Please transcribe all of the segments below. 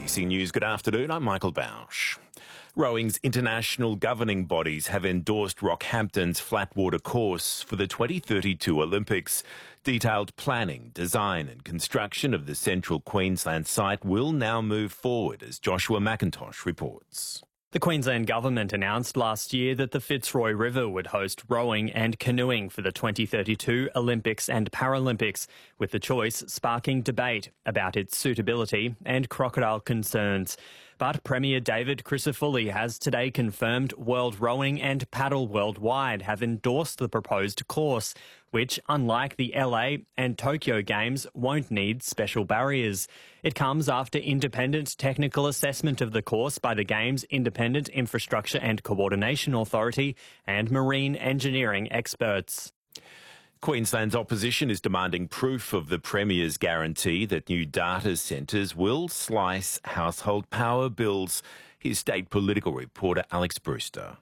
ABC News, good afternoon. I'm Michael Bausch. Rowing's international governing bodies have endorsed Rockhampton's flatwater course for the 2032 Olympics. Detailed planning, design and construction of the central Queensland site will now move forward, as Joshua McIntosh reports. The Queensland Government announced last year that the Fitzroy River would host rowing and canoeing for the 2032 Olympics and Paralympics, with the choice sparking debate about its suitability and crocodile concerns. But Premier David Crisafulli has today confirmed World Rowing and Paddle Worldwide have endorsed the proposed course, which, unlike the LA and Tokyo Games, won't need special barriers. It comes after independent technical assessment of the course by the Games Independent Infrastructure and Coordination Authority and marine engineering experts. Queensland's opposition is demanding proof of the Premier's guarantee that new data centres will slice household power bills. Here's state political reporter Alex Brewster.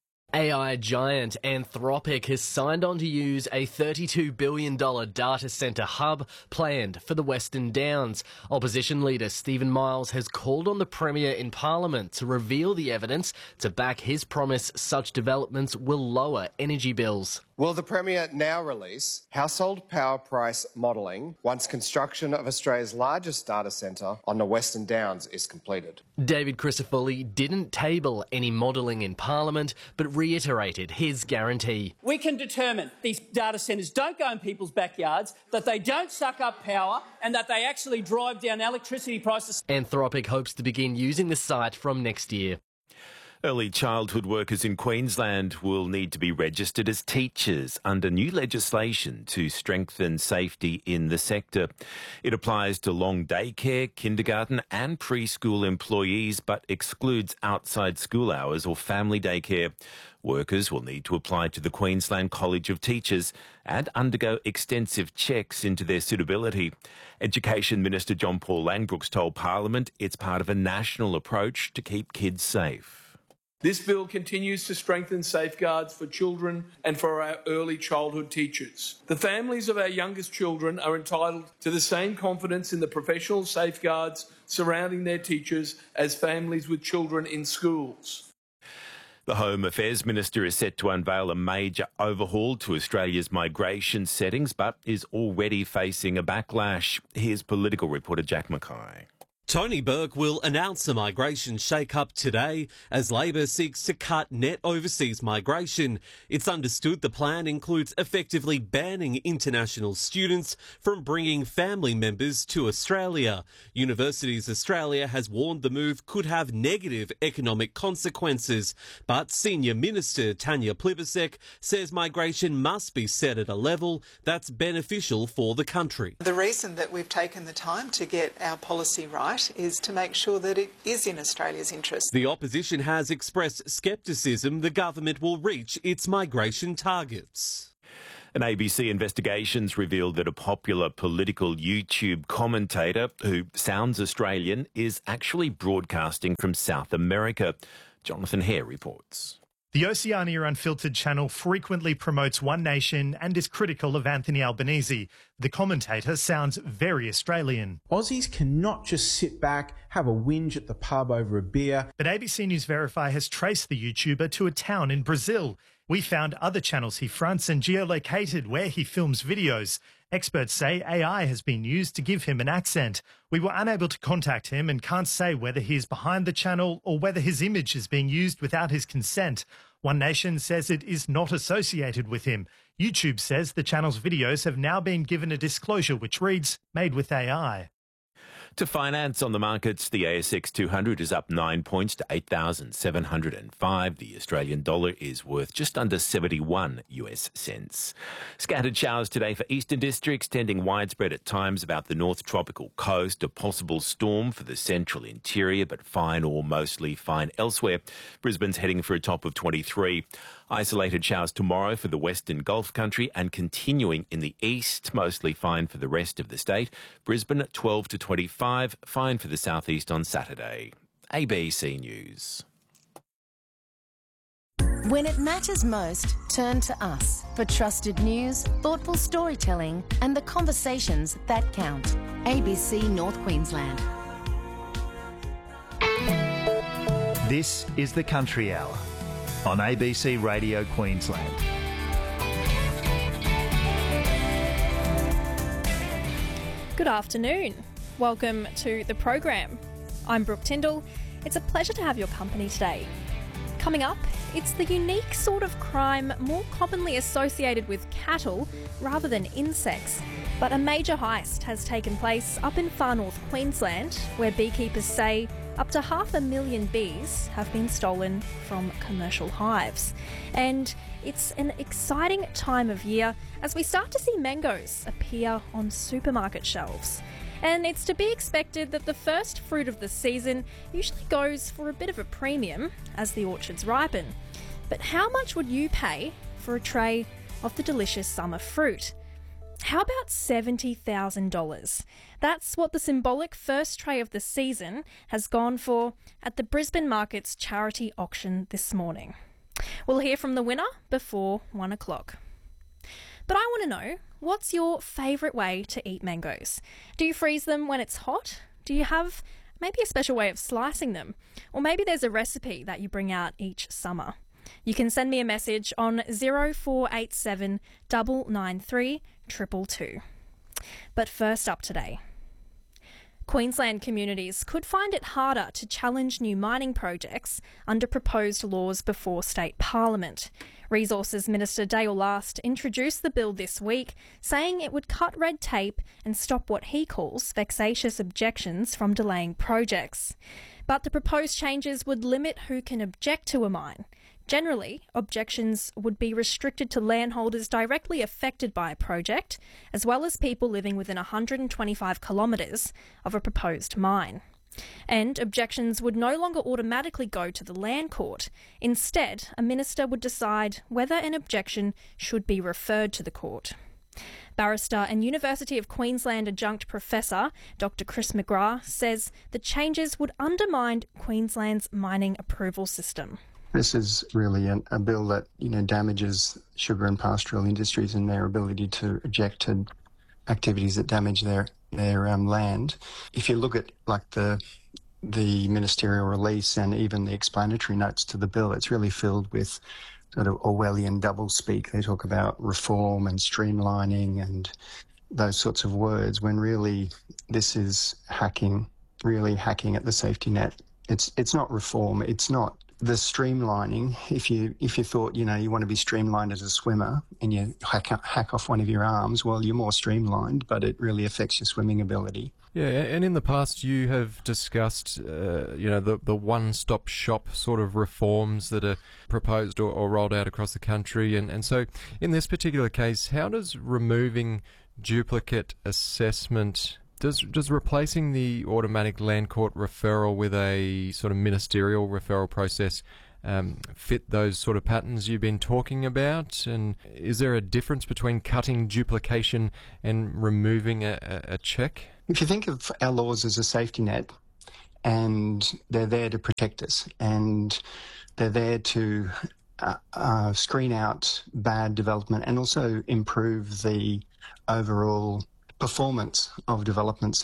AI giant Anthropic has signed on to use a $32 billion data centre hub planned for the Western Downs. Opposition leader Stephen Miles has called on the Premier in Parliament to reveal the evidence to back his promise such developments will lower energy bills. Will the Premier now release household power price modelling once construction of Australia's largest data centre on the Western Downs is completed? David Crisafulli didn't table any modelling in Parliament, but reiterated his guarantee. We can determine these data centres don't go in people's backyards, that they don't suck up power and that they actually drive down electricity prices. Anthropic hopes to begin using the site from next year. Early childhood workers in Queensland will need to be registered as teachers under new legislation to strengthen safety in the sector. It applies to long daycare, kindergarten and preschool employees, but excludes outside school hours or family daycare. Workers will need to apply to the Queensland College of Teachers and undergo extensive checks into their suitability. Education Minister John Paul Langbrooks told Parliament it's part of a national approach to keep kids safe. This bill continues to strengthen safeguards for children and for our early childhood teachers. The families of our youngest children are entitled to the same confidence in the professional safeguards surrounding their teachers as families with children in schools. The Home Affairs Minister is set to unveil a major overhaul to Australia's migration settings, but is already facing a backlash. Here's political reporter Jack Mackay. Tony Burke will announce a migration shake-up today as Labor seeks to cut net overseas migration. It's understood the plan includes effectively banning international students from bringing family members to Australia. Universities Australia has warned the move could have negative economic consequences, but Senior Minister Tanya Plibersek says migration must be set at a level that's beneficial for the country. The reason that we've taken the time to get our policy right is to make sure that it is in Australia's interest. The opposition has expressed scepticism the government will reach its migration targets. An ABC investigations revealed that a popular political YouTube commentator who sounds Australian is actually broadcasting from South America. Jonathan Hare reports. The Oceania Unfiltered channel frequently promotes One Nation and is critical of Anthony Albanese. The commentator sounds very Australian. Aussies cannot just sit back, have a whinge at the pub over a beer. But ABC News Verify has traced the YouTuber to a town in Brazil. We found other channels he fronts and geolocated where he films videos. Experts say AI has been used to give him an accent. We were unable to contact him and can't say whether he is behind the channel or whether his image is being used without his consent. One Nation says it is not associated with him. YouTube says the channel's videos have now been given a disclosure which reads, made with AI. To finance on the markets, the ASX 200 is up 9 points to 8,705. The Australian dollar is worth just under 71 US cents. Scattered showers today for eastern districts, tending widespread at times about the north tropical coast. A possible storm for the central interior, but fine or mostly fine elsewhere. Brisbane's heading for a top of 23. Isolated showers tomorrow for the western Gulf country and continuing in the east, mostly fine for the rest of the state. Brisbane 12 to 25, fine for the southeast on Saturday. ABC News. When it matters most, turn to us for trusted news, thoughtful storytelling and the conversations that count. ABC North Queensland. This is the Country Hour on ABC Radio Queensland. Good afternoon. Welcome to the program. I'm Brooke Tyndall. It's a pleasure to have your company today. Coming up, it's the unique sort of crime more commonly associated with cattle rather than insects. But a major heist has taken place up in far north Queensland, where beekeepers say up to 500,000 bees have been stolen from commercial hives. And it's an exciting time of year as we start to see mangoes appear on supermarket shelves. And it's to be expected that the first fruit of the season usually goes for a bit of a premium as the orchards ripen. But how much would you pay for a tray of the delicious summer fruit? How about $70,000? That's what the symbolic first tray of the season has gone for at the Brisbane Market's charity auction this morning. We'll hear from the winner before 1 o'clock. But I want to know, what's your favourite way to eat mangoes? Do you freeze them when it's hot? Do you have maybe a special way of slicing them? Or maybe there's a recipe that you bring out each summer. You can send me a message on 0487 993 222. But first up today, Queensland communities could find it harder to challenge new mining projects under proposed laws before state parliament. Resources Minister Dale Last introduced the bill this week, saying it would cut red tape and stop what he calls vexatious objections from delaying projects. But the proposed changes would limit who can object to a mine. Generally, objections would be restricted to landholders directly affected by a project, as well as people living within 125 kilometres of a proposed mine. And objections would no longer automatically go to the Land Court. Instead, a minister would decide whether an objection should be referred to the court. Barrister and University of Queensland adjunct professor Dr Chris McGrath says the changes would undermine Queensland's mining approval system. This is really a bill that, damages sugar and pastoral industries and their ability to object to activities that damage their land. If you look at the ministerial release and even the explanatory notes to the bill, it's really filled with sort of Orwellian doublespeak. They talk about reform and streamlining and those sorts of words, when really this is hacking at the safety net. It's not reform. It's not the streamlining. If you thought, you want to be streamlined as a swimmer and you hack off one of your arms, well, you're more streamlined, but it really affects your swimming ability. Yeah, and in the past you have discussed, the one-stop shop sort of reforms that are proposed or rolled out across the country. And so in this particular case, how does removing duplicate assessment, does replacing the automatic Land Court referral with a sort of ministerial referral process fit those sort of patterns you've been talking about? And is there a difference between cutting duplication and removing a check? If you think of our laws as a safety net, and they're there to protect us, and they're there to screen out bad development and also improve the overall performance of development,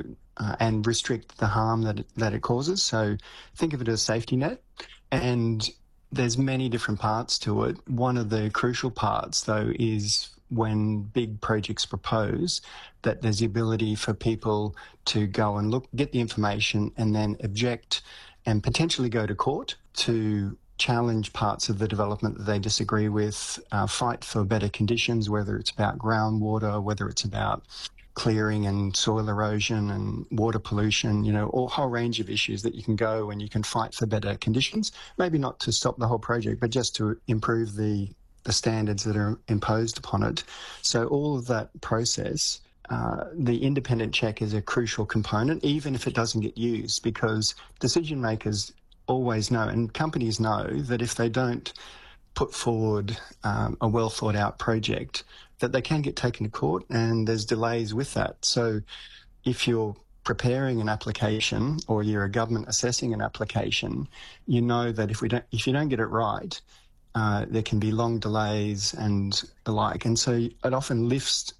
and restrict the harm that it causes. So think of it as a safety net, and there's many different parts to it. One of the crucial parts, though, is when big projects propose, that there's the ability for people to go and get the information and then object and potentially go to court to challenge parts of the development that they disagree with, fight for better conditions, whether it's about groundwater, whether it's about clearing and soil erosion and water pollution, a whole range of issues that you can go and you can fight for better conditions, maybe not to stop the whole project, but just to improve the standards that are imposed upon it. So all of that process, the independent check is a crucial component, even if it doesn't get used, because decision makers always know, and companies know, that if they don't put forward a well thought out project, that they can get taken to court, and there's delays with that. So if you're preparing an application or you're a government assessing an application, you know that if you don't get it right, there can be long delays and the like. And so it often lifts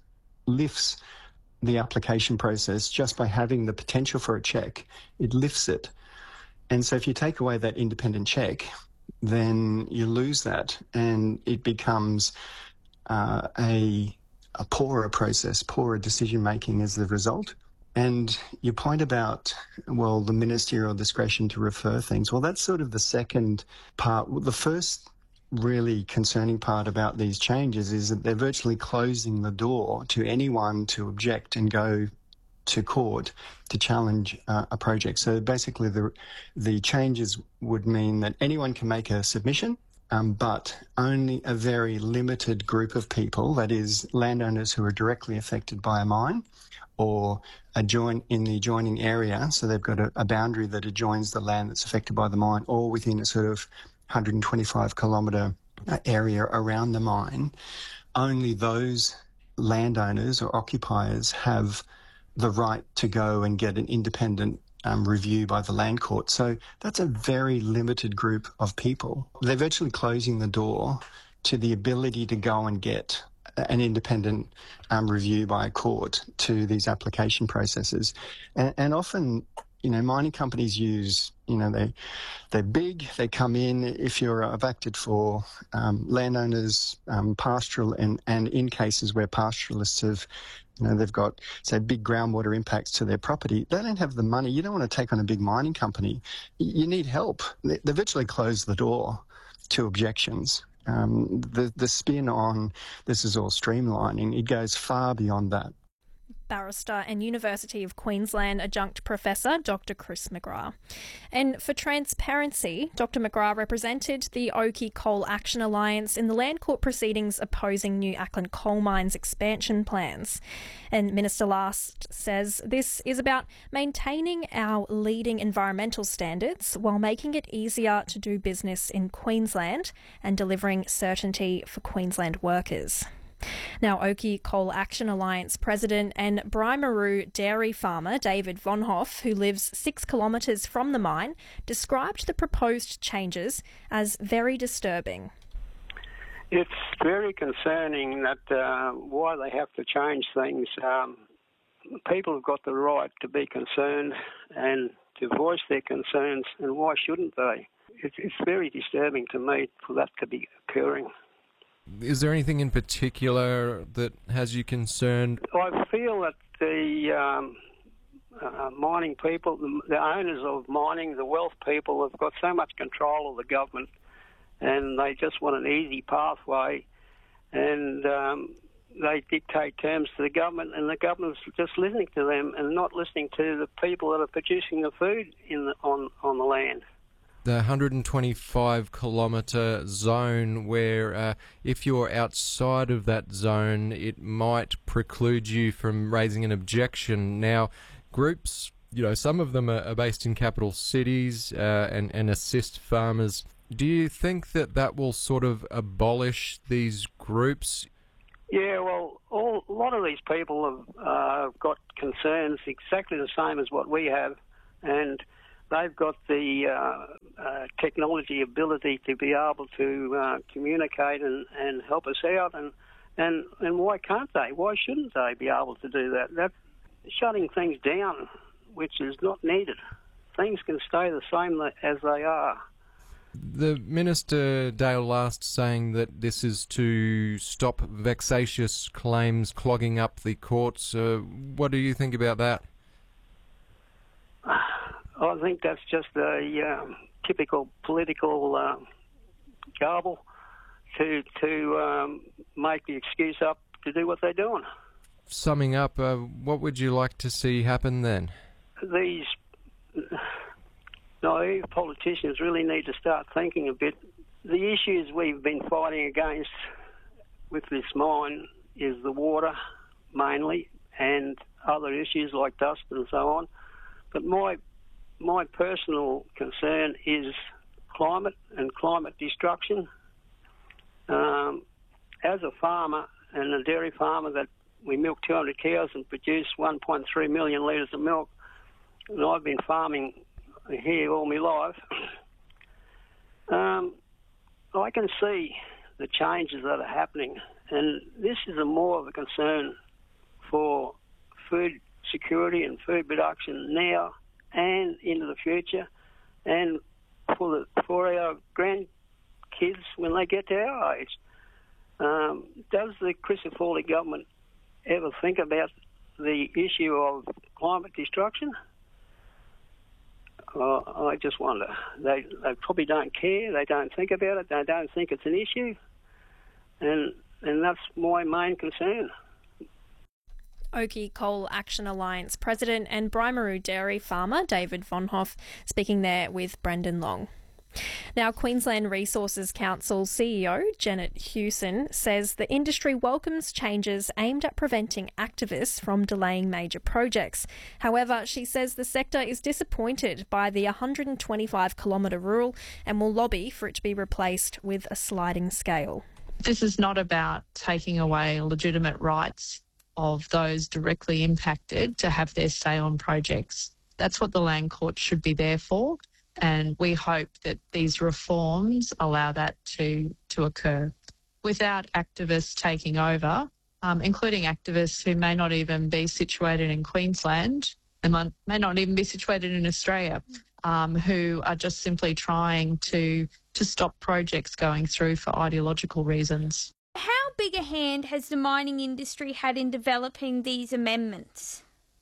the application process just by having the potential for a check. It lifts it. And so if you take away that independent check, then you lose that, and it becomes a poorer process, poorer decision-making as the result. And your point about, well, the ministerial discretion to refer things, well, that's sort of the second part. The first really concerning part about these changes is that they're virtually closing the door to anyone to object and go to court to challenge a project. So basically the changes would mean that anyone can make a submission, but only a very limited group of people, that is landowners who are directly affected by a mine or in the adjoining area, so they've got a boundary that adjoins the land that's affected by the mine, or within a sort of 125 kilometre area around the mine. Only those landowners or occupiers have the right to go and get an independent review by the land court. So that's a very limited group of people. They're virtually closing the door to the ability to go and get an independent review by a court to these application processes. And often, mining companies use, they're big, they come in. If I've acted for landowners, pastoral, and in cases where pastoralists have, they've got, say, big groundwater impacts to their property, they don't have the money. You don't want to take on a big mining company. You need help. They virtually close the door to objections. The spin on this is all streamlining, it goes far beyond that. Barrister and University of Queensland adjunct professor Dr. Chris McGrath. And for transparency, Dr. McGrath represented the Oakey Coal Action Alliance in the Land Court proceedings opposing New Acland Coal Mine's expansion plans. And Minister Last says this is about maintaining our leading environmental standards while making it easier to do business in Queensland and delivering certainty for Queensland workers. Now, Oakey Coal Action Alliance President and Brymaroo dairy farmer David Vonhoff, who lives 6 kilometres from the mine, described the proposed changes as very disturbing. It's very concerning that why they have to change things. People have got the right to be concerned and to voice their concerns, and why shouldn't they? It's very disturbing to me for that to be occurring. Is there anything in particular that has you concerned? I feel that the mining people, the owners of mining, the wealth people, have got so much control of the government, and they just want an easy pathway, and they dictate terms to the government, and the government's just listening to them and not listening to the people that are producing the food on the land. The 125 kilometre zone where if you're outside of that zone, it might preclude you from raising an objection. Now, groups, some of them are based in capital cities and assist farmers. Do you think that will sort of abolish these groups? Yeah, well, a lot of these people have got concerns exactly the same as what we have, and they've got the technology ability to be able to communicate and help us out, and why can't they? Why shouldn't they be able to do that? That's shutting things down, which is not needed. Things can stay the same as they are. The Minister, Dale Last, saying that this is to stop vexatious claims clogging up the courts. What do you think about that? I think that's just a typical political garble to make the excuse up to do what they're doing. Summing up, what would you like to see happen then? These naive politicians really need to start thinking a bit. The issues we've been fighting against with this mine is the water, mainly, and other issues like dust and so on. But my personal concern is climate and climate destruction. As a farmer and a dairy farmer that we milk 200 cows and produce 1.3 million litres of milk, and I've been farming here all my life, I can see the changes that are happening, and this is more of a concern for food security and food production now and into the future. and for our grandkids when they get to our age. Does the Crisafulli government ever think about the issue of climate destruction? I just wonder. They probably don't care. They don't think about it. They don't think it's an issue, and that's my main concern. Oakey Coal Action Alliance President and Brymaroo dairy farmer David Vonhoff speaking there with Brendan Long. Now, Queensland Resources Council CEO Janet Hewson says the industry welcomes changes aimed at preventing activists from delaying major projects. However, she says the sector is disappointed by the 125-kilometre rule and will lobby for it to be replaced with a sliding scale. This is not about taking away legitimate rights of those directly impacted to have their say on projects. That's what the Land Court should be there for. And we hope that these reforms allow that to occur without activists taking over, including activists who may not even be situated in Queensland and may not even be situated in Australia, who are just simply trying to stop projects going through for ideological reasons. How big a hand has the mining industry had in developing these amendments?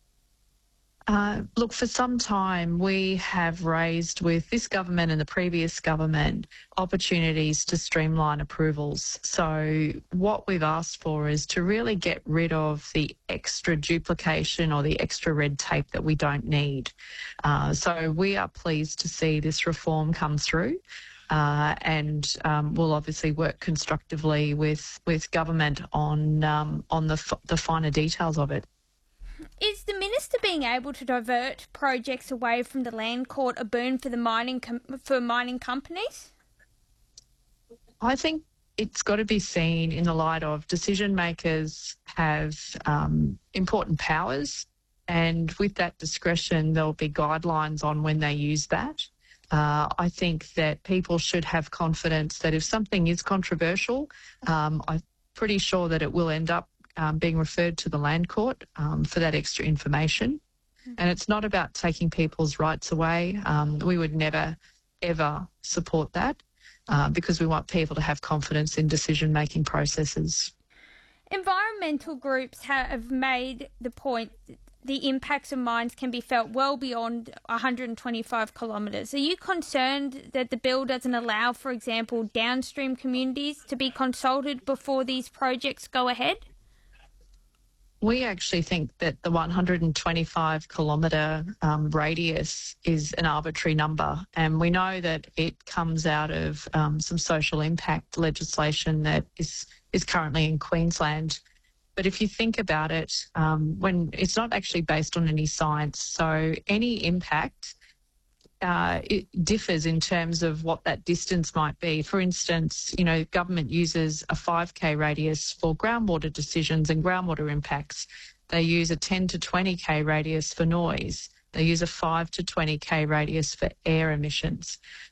Look, for some time we have raised with this government and the previous government opportunities to streamline approvals. So what we've asked for is to really get rid of the extra duplication or the extra red tape that we don't need. So we are pleased to see this reform come through. And we'll obviously work constructively with government on the finer details of it. Is the Minister being able to divert projects away from the Land Court a boon for the mining companies? I think it's got to be seen in the light of decision makers have important powers, and with that discretion there'll be guidelines on when they use that. I think that people should have confidence that if something is controversial, I'm pretty sure that it will end up being referred to the Land Court for that extra information. And it's not about taking people's rights away. We would never, ever support that because we want people to have confidence in decision-making processes. Environmental groups have made the point that the impacts of mines can be felt well beyond 125 kilometres. Are you concerned that the bill doesn't allow, for example, downstream communities to be consulted before these projects go ahead? We actually think that the 125-kilometre radius is an arbitrary number, and we know that it comes out of some social impact legislation that is currently in Queensland. But if you think about it, when it's not actually based on any science, so any impact it differs in terms of what that distance might be. For instance, government uses a 5K radius for groundwater decisions and groundwater impacts. They use a 10 to 20K radius for noise. They use a 5 to 20K radius for air emissions.